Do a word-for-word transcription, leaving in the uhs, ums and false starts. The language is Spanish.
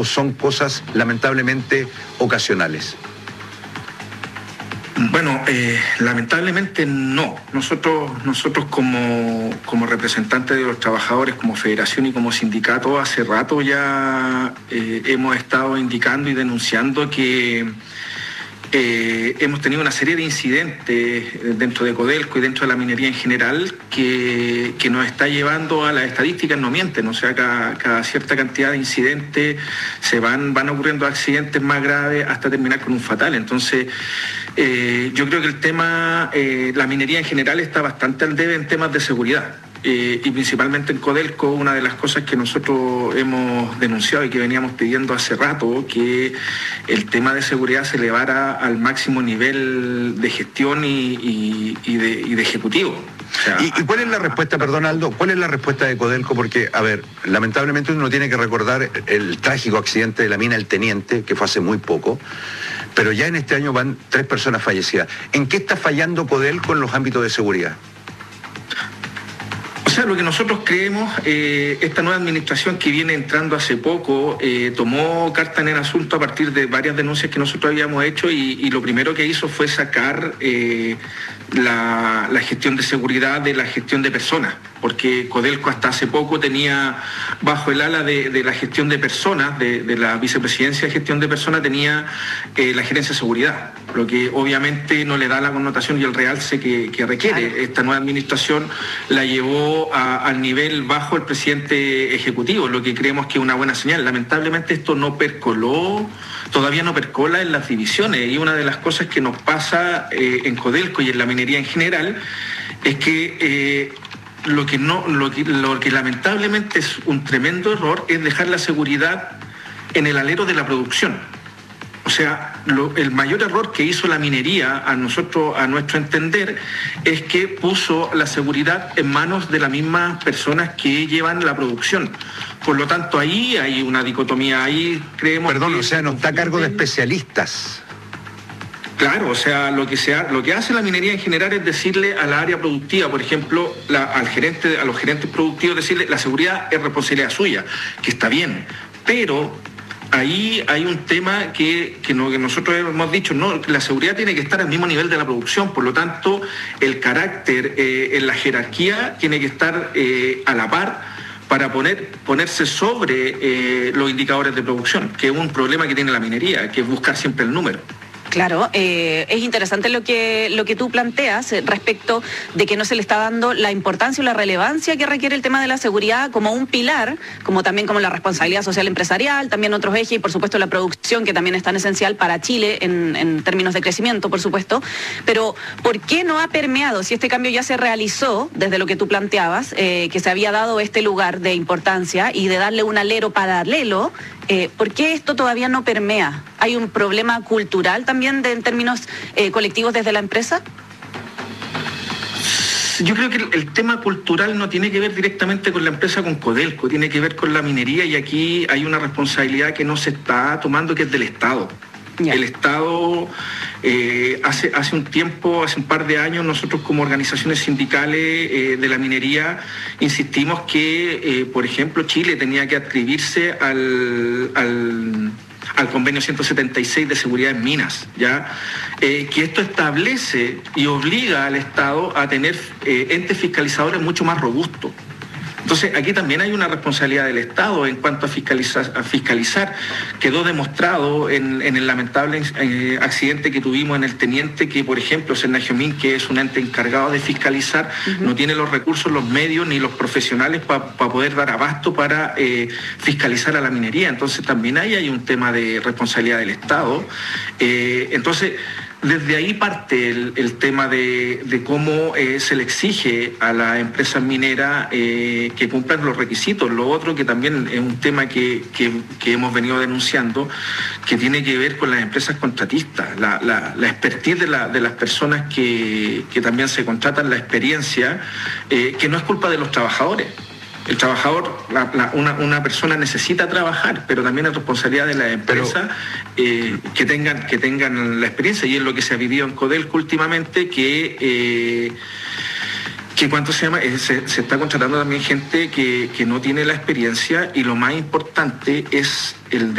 o son cosas lamentablemente ocasionales? Bueno, eh, lamentablemente no. Nosotros, nosotros como, como representantes de los trabajadores, como federación y como sindicato, hace rato ya eh, hemos estado indicando y denunciando que eh, hemos tenido una serie de incidentes dentro de Codelco y dentro de la minería en general que, que nos está llevando a las estadísticas, no mienten, o sea, cada, cada cierta cantidad de incidentes se van, van ocurriendo accidentes más graves hasta terminar con un fatal. Entonces, Eh, yo creo que el tema, eh, la minería en general está bastante al debe en temas de seguridad. Eh, y principalmente en Codelco, una de las cosas que nosotros hemos denunciado y que veníamos pidiendo hace rato, que el tema de seguridad se elevara al máximo nivel de gestión y, y, y, de, y de ejecutivo. O sea, ¿Y, ¿Y cuál es la respuesta, perdón Aldo, cuál es la respuesta de Codelco? Porque, a ver, lamentablemente uno tiene que recordar el trágico accidente de la mina El Teniente, que fue hace muy poco, pero ya en este año van tres personas fallecidas. ¿En qué está fallando Codelco en los ámbitos de seguridad? O sea, lo que nosotros creemos, eh, esta nueva administración que viene entrando hace poco, eh, tomó carta en el asunto a partir de varias denuncias que nosotros habíamos hecho y, y lo primero que hizo fue sacar eh, la, la gestión de seguridad de la gestión de personas, porque Codelco hasta hace poco tenía bajo el ala de, de la gestión de personas, de, de la vicepresidencia de gestión de personas, tenía eh, la gerencia de seguridad, lo que obviamente no le da la connotación y el realce que, que requiere. Claro. Esta nueva administración la llevó A, al nivel bajo el presidente ejecutivo, lo que creemos que es una buena señal. Lamentablemente esto no percoló, todavía no percola en las divisiones, y una de las cosas que nos pasa eh, en Codelco y en la minería en general es que eh, lo que no, lo que, lo que lamentablemente es un tremendo error es dejar la seguridad en el alero de la producción. O sea, lo, el mayor error que hizo la minería a nosotros, a nuestro entender, es que puso la seguridad en manos de las mismas personas que llevan la producción. Por lo tanto, ahí hay una dicotomía, ahí creemos Perdón, que... o sea, no está a cargo de especialistas. Claro, o sea, lo que, se ha, lo que hace la minería en general es decirle a la área productiva, por ejemplo, la, al gerente, a los gerentes productivos, decirle la seguridad es responsabilidad suya, que está bien, pero... Ahí hay un tema que, que, no, que nosotros hemos dicho, no, la seguridad tiene que estar al mismo nivel de la producción, por lo tanto, el carácter eh, en la jerarquía tiene que estar eh, a la par para poner, ponerse sobre eh, los indicadores de producción, que es un problema que tiene la minería, que es buscar siempre el número. Claro, eh, es interesante lo que, lo que tú planteas eh, respecto de que no se le está dando la importancia o la relevancia que requiere el tema de la seguridad como un pilar, como también como la responsabilidad social empresarial, también otros ejes y por supuesto la producción, que también es tan esencial para Chile en, en términos de crecimiento, por supuesto. Pero ¿por qué no ha permeado, si este cambio ya se realizó desde lo que tú planteabas, eh, que se había dado este lugar de importancia y de darle un alero paralelo? Eh, ¿Por qué esto todavía no permea? ¿Hay un problema cultural también de, en términos eh, colectivos desde la empresa? Yo creo que el, el tema cultural no tiene que ver directamente con la empresa, con Codelco, tiene que ver con la minería, y aquí hay una responsabilidad que no se está tomando, que es del Estado. Yeah. El Estado, eh, hace, hace un tiempo, hace un par de años, nosotros como organizaciones sindicales eh, de la minería insistimos que, eh, por ejemplo, Chile tenía que adscribirse al, al, al convenio ciento setenta y seis de seguridad en minas, ¿ya? Eh, que esto establece y obliga al Estado a tener eh, entes fiscalizadores mucho más robustos. Entonces, aquí también hay una responsabilidad del Estado en cuanto a fiscalizar. A fiscalizar. Quedó demostrado en, en el lamentable eh, accidente que tuvimos en El Teniente que, por ejemplo, Senagiomin, que es un ente encargado de fiscalizar, uh-huh. no tiene los recursos, los medios ni los profesionales para pa poder dar abasto para eh, fiscalizar a la minería. Entonces, también ahí hay un tema de responsabilidad del Estado. Eh, entonces... Desde ahí parte el, el tema de, de cómo eh, se le exige a las empresas mineras eh, que cumplan los requisitos. Lo otro que también es un tema que, que, que hemos venido denunciando, que tiene que ver con las empresas contratistas, la, la, la expertise de, la, de las personas que, que también se contratan, la experiencia, eh, que no es culpa de los trabajadores. El trabajador, la, la, una, una persona necesita trabajar, pero también es responsabilidad de la empresa eh, que tengan que tengan la experiencia, y es lo que se ha vivido en Codelco últimamente, que eh, que cuánto se llama eh, se, se está contratando también gente que, que no tiene la experiencia, y lo más importante es el de